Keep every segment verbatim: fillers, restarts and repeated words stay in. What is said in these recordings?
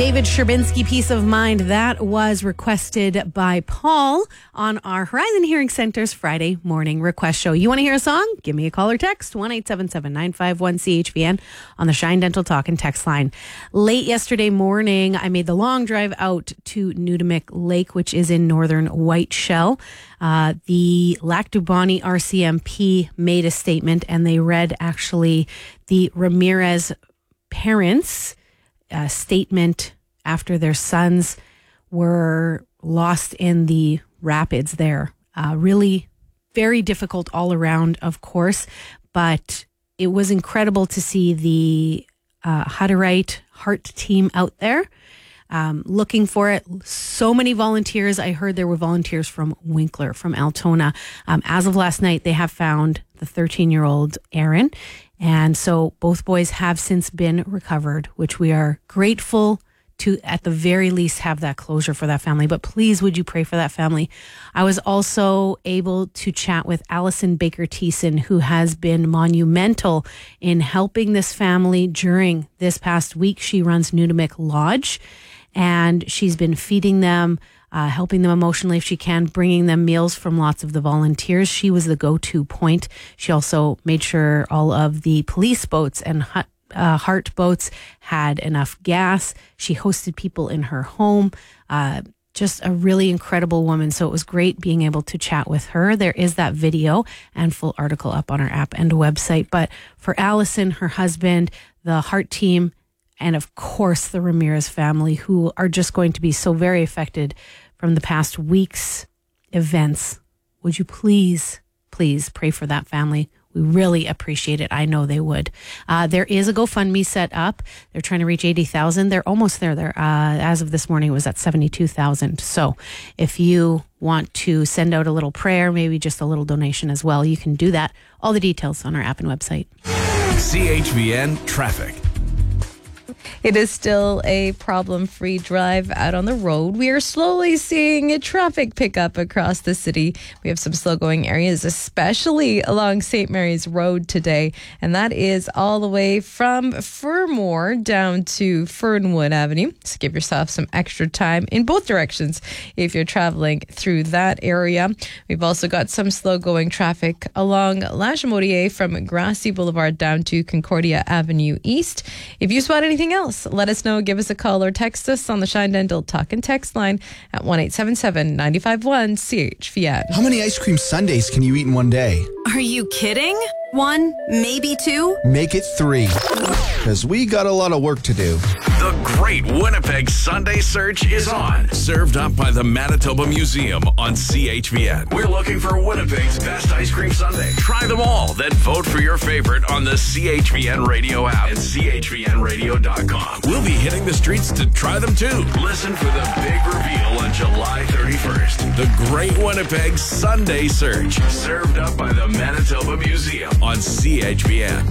David Sherbinski, Peace of Mind. That was requested by Paul on our Horizon Hearing Center's Friday morning request show. You want to hear a song? Give me a call or text one eight seven seven, nine five one, C H V N on the Shine Dental Talk and text line. Late yesterday morning, I made the long drive out to Nudimick Lake, which is in northern Whiteshell. Uh, the Lac du Bonny R C M P made a statement, and they read actually the Ramirez parents' uh, statement after their sons were lost in the rapids there. Uh, really very difficult all around, of course, but it was incredible to see the uh, Hutterite Heart team out there um, looking for it. So many volunteers. I heard there were volunteers from Winkler, from Altona. Um, as of last night, they have found the thirteen-year-old Aaron. And so both boys have since been recovered, which we are grateful to, at the very least, have that closure for that family. But please, would you pray for that family? I was also able to chat with Allison Baker Thiessen, who has been monumental in helping this family during this past week. She runs Nudimick Lodge, and she's been feeding them, Uh, helping them emotionally if she can, bringing them meals from lots of the volunteers. She was the go-to point. She also made sure all of the police boats and hut, uh, heart boats had enough gas. She hosted people in her home. Uh, just a really incredible woman. So it was great being able to chat with her. There is that video and full article up on our app and website. But for Allison, her husband, the heart team, and of course the Ramirez family, who are just going to be so very affected from the past week's events, would you please, please pray for that family? We really appreciate it. I know they would. Uh, there is a GoFundMe set up. They're trying to reach eighty thousand. They're almost there. They're, uh, as of this morning, it was at seventy-two thousand. So if you want to send out a little prayer, maybe just a little donation as well, you can do that. All the details on our app and website. C H V N Traffic. It is still a problem-free drive out on the road. We are slowly seeing a traffic pickup across the city. We have some slow-going areas, especially along Saint Mary's Road today, and that is all the way from Fermor down to Fernwood Avenue. So give yourself some extra time in both directions if you're traveling through that area. We've also got some slow-going traffic along La Chaudière from Grassy Boulevard down to Concordia Avenue East. If you spot anything else, let us know. Give us a call or text us on the Shine Dental Talk and text line at one eight seven seven, nine five one, C H V N. How many ice cream sundaes can you eat in one day? Are you kidding? One, maybe two? Make it three, because we got a lot of work to do. The Great Winnipeg Sunday Search is on. Served up by the Manitoba Museum on C H V N. We're looking for Winnipeg's best ice cream sundae. Try them all, then vote for your favorite on the C H V N radio app and C H V N radio dot com. We'll be hitting the streets to try them too. Listen for the big reveal on July thirty-first. The Great Winnipeg Sunday Search. Served up by the Manitoba Museum on C H V N.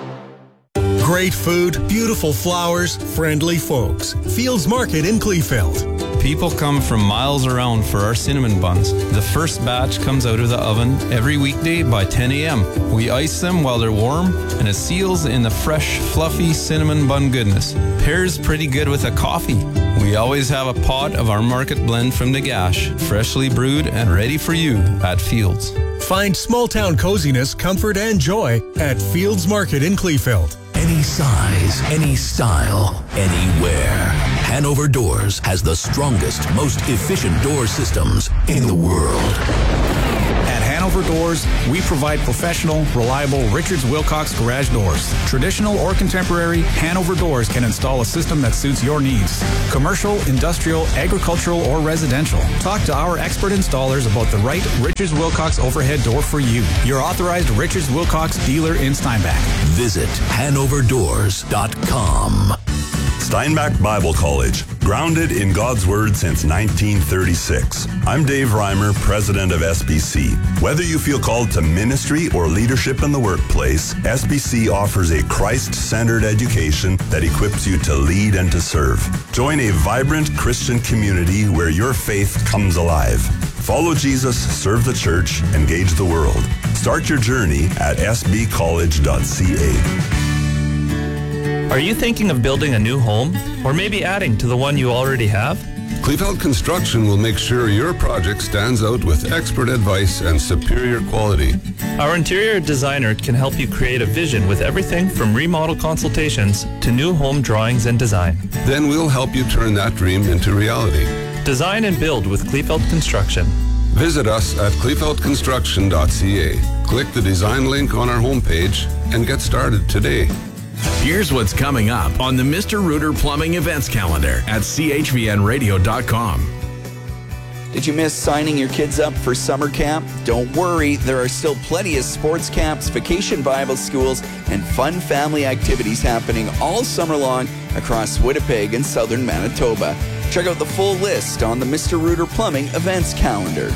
Great food, beautiful flowers, friendly folks. Fields Market in Kleefeld. People come from miles around for our cinnamon buns. The first batch comes out of the oven every weekday by ten a.m. We ice them while they're warm, and it seals in the fresh, fluffy cinnamon bun goodness. Pairs pretty good with a coffee. We always have a pot of our market blend from Nagash, freshly brewed and ready for you at Fields. Find small-town coziness, comfort, and joy at Fields Market in Kleefeld. Any size, any style, anywhere. Hanover Doors has the strongest, most efficient door systems in the world. At Hanover Doors, we provide professional, reliable Richards Wilcox garage doors. Traditional or contemporary, Hanover Doors can install a system that suits your needs. Commercial, industrial, agricultural, or residential. Talk to our expert installers about the right Richards Wilcox overhead door for you. Your authorized Richards Wilcox dealer in Steinbach. Visit hanover doors dot com. Steinbach Bible College, grounded in God's Word since nineteen thirty-six. I'm Dave Reimer, president of S B C. Whether you feel called to ministry or leadership in the workplace, S B C offers a Christ-centered education that equips you to lead and to serve. Join a vibrant Christian community where your faith comes alive. Follow Jesus, serve the church, engage the world. Start your journey at s b college dot c a. Are you thinking of building a new home or maybe adding to the one you already have? Kleefeld Construction will make sure your project stands out with expert advice and superior quality. Our interior designer can help you create a vision with everything from remodel consultations to new home drawings and design. Then we'll help you turn that dream into reality. Design and build with Kleefeld Construction. Visit us at kleefeld construction dot c a. Click the design link on our homepage and get started today. Here's what's coming up on the Mister Rooter Plumbing events calendar at c h v n radio dot com. Did you miss signing your kids up for summer camp? Don't worry, there are still plenty of sports camps, vacation Bible schools, and fun family activities happening all summer long across Winnipeg and southern Manitoba. Check out the full list on the Mister Rooter Plumbing events calendar.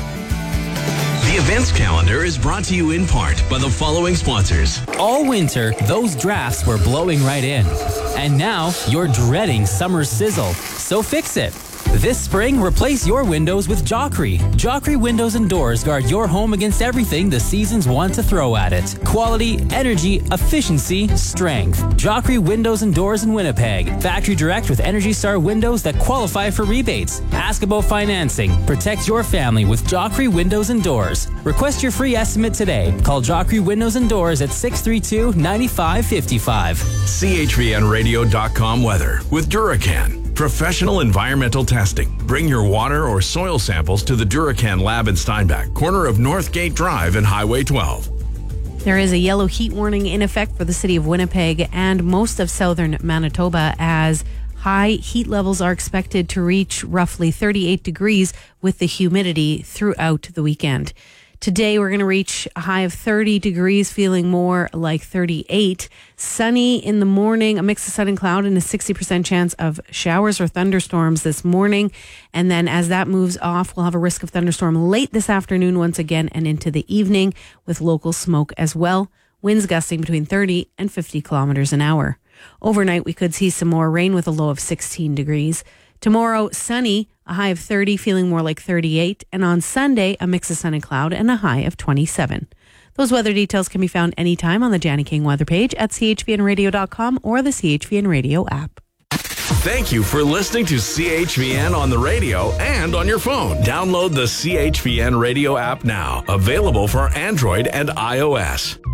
The events calendar is brought to you in part by the following sponsors. All winter, those drafts were blowing right in. And now, you're dreading summer sizzle. So fix it. This spring, replace your windows with Joffrey. Joffrey Windows and Doors guard your home against everything the seasons want to throw at it. Quality, energy, efficiency, strength. Joffrey Windows and Doors in Winnipeg. Factory direct with Energy Star windows that qualify for rebates. Ask about financing. Protect your family with Joffrey Windows and Doors. Request your free estimate today. Call Joffrey Windows and Doors at six three two, nine five five five. c h v n radio dot com weather with Duracan. Professional environmental testing. Bring your water or soil samples to the Duracan lab in Steinbach, corner of Northgate Drive and Highway twelve. There is a yellow heat warning in effect for the city of Winnipeg and most of southern Manitoba, as high heat levels are expected to reach roughly thirty-eight degrees with the humidity throughout the weekend. Today, we're going to reach a high of thirty degrees, feeling more like thirty-eight. Sunny in the morning, a mix of sun and cloud, and a sixty percent chance of showers or thunderstorms this morning. And then as that moves off, we'll have a risk of thunderstorm late this afternoon once again and into the evening with local smoke as well. Winds gusting between thirty and fifty kilometers an hour. Overnight, we could see some more rain with a low of sixteen degrees. Tomorrow, sunny, a high of thirty, feeling more like thirty-eight. And on Sunday, a mix of sun and cloud and a high of twenty-seven. Those weather details can be found anytime on the Janny King weather page at c h v n radio dot com or the C H V N Radio app. Thank you for listening to C H V N on the radio and on your phone. Download the C H V N Radio app now. Available for Android and iOS.